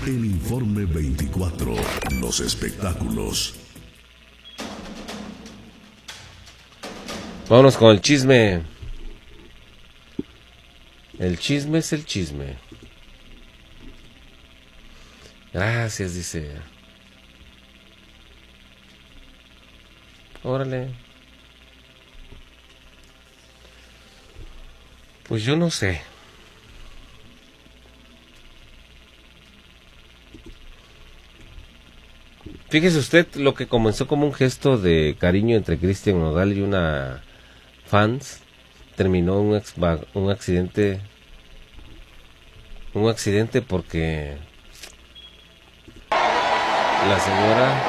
El Informe 24, los espectáculos. Vámonos con el chisme. El chisme es el chisme. Gracias, dice. Órale. Pues yo no sé. Fíjese usted lo que comenzó como un gesto de cariño entre Cristian Nodal y una fans, terminó un accidente porque la señora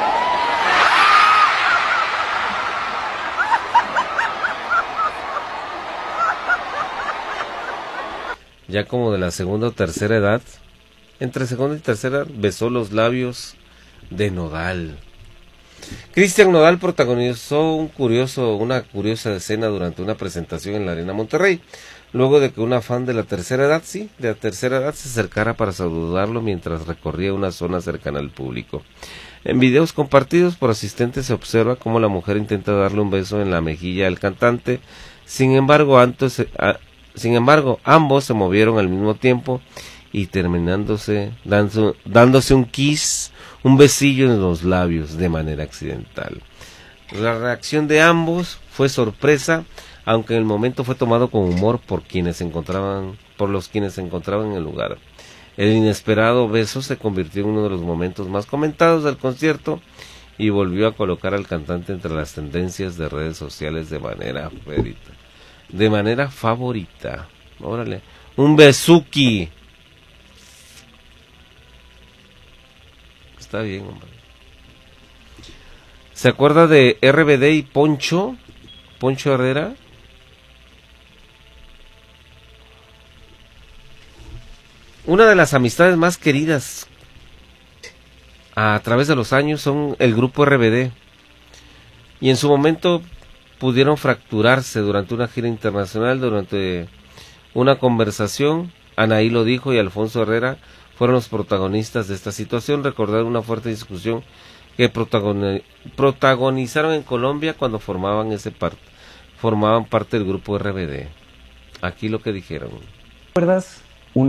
ya como de la segunda o tercera edad, entre segunda y tercera, besó los labios de Nodal. Cristian Nodal protagonizó una curiosa escena durante una presentación en la Arena Monterrey, luego de que una fan de la tercera edad, se acercara para saludarlo mientras recorría una zona cercana al público. En videos compartidos por asistentes se observa cómo la mujer intenta darle un beso en la mejilla al cantante. Sin embargo, ambos se movieron al mismo tiempo y dándose un kiss, un besillo en los labios de manera accidental. La reacción de ambos fue sorpresa, aunque en el momento fue tomado con humor por los quienes se encontraban en el lugar. El inesperado beso se convirtió en uno de los momentos más comentados del concierto y volvió a colocar al cantante entre las tendencias de redes sociales de manera favorita. Órale, un besuki. Está bien, hombre. ¿Se acuerda de RBD y Poncho Herrera? Una de las amistades más queridas a través de los años son el grupo RBD. Y en su momento pudieron fracturarse durante una gira internacional, durante una conversación. Anaí lo dijo y Alfonso Herrera fueron los protagonistas de esta situación. Recordar una fuerte discusión que protagonizaron en Colombia cuando formaban parte del grupo RBD. Aquí lo que dijeron. ¿Recuerdas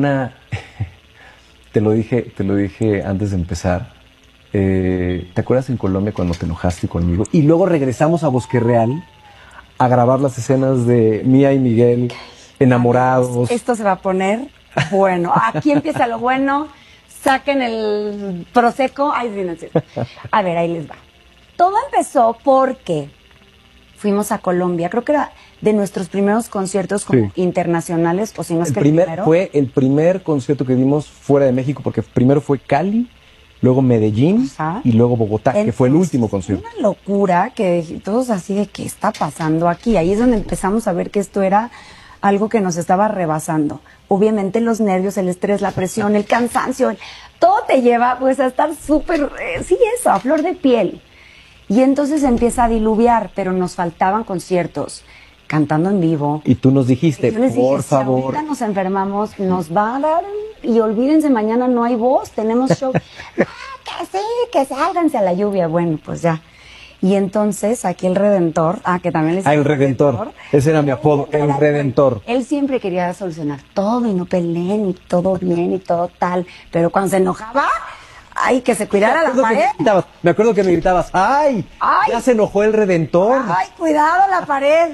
te lo dije antes de empezar? ¿Te acuerdas en Colombia cuando te enojaste conmigo? Y luego regresamos a Bosque Real a grabar las escenas de Mía y Miguel enamorados. Esto se va a poner bueno. Aquí empieza lo bueno. Saquen el prosecco. Ay, sí, no sé. A ver, ahí les va. Todo empezó porque fuimos a Colombia. Creo que era de nuestros primeros conciertos como internacionales, o si no es que el primero. Fue el primer concierto que dimos fuera de México, porque primero fue Cali, luego Medellín y luego Bogotá, que fue el último concierto. Una locura que todos así de ¿qué está pasando aquí? Ahí es donde empezamos a ver que esto era algo que nos estaba rebasando. Obviamente los nervios, el estrés, la presión, el cansancio, todo te lleva pues a estar súper, a flor de piel. Y entonces empieza a diluviar, pero nos faltaban conciertos, cantando en vivo. Y tú nos dijiste, por favor. Si ahorita nos enfermamos, nos va a dar, y olvídense, mañana no hay voz, tenemos show. Que sálganse a la lluvia. Bueno, pues ya. Y entonces aquí el Redentor, que también les el Redentor, ese era mi apodo, el Redentor. Él siempre quería solucionar todo y no peleen y todo bien y todo tal, pero cuando se enojaba, que se cuidara la pared. Me acuerdo que me gritabas, ¡ay! Ya se enojó el Redentor. ¡Ay, cuidado la pared!